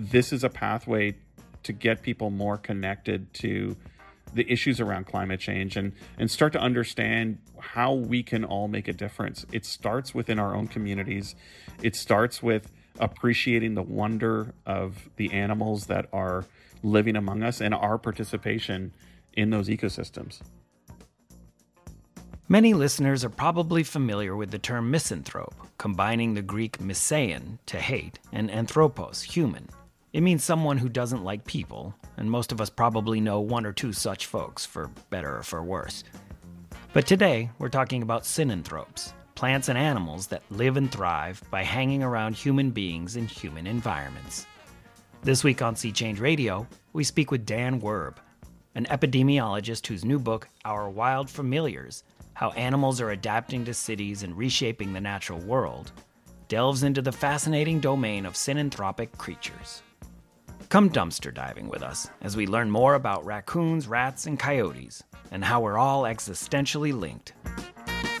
this is a pathway to get people more connected to the issues around climate change and start to understand how we can all make a difference. It starts within our own communities. It starts with appreciating the wonder of the animals that are living among us and our participation in those ecosystems. Many listeners are probably familiar with the term misanthrope, combining the Greek misein, to hate, and anthropos, human. It means someone who doesn't like people, and most of us probably know one or two such folks, for better or for worse. But today, we're talking about synanthropes, plants and animals that live and thrive by hanging around human beings in human environments. This week on Sea Change Radio, we speak with Dan Werb, an epidemiologist whose new book, Our Wild Familiars, How Animals Are Adapting to Cities and Reshaping the Natural World, delves into the fascinating domain of synanthropic creatures. Come dumpster diving with us as we learn more about raccoons, rats, and coyotes, and how we're all existentially linked.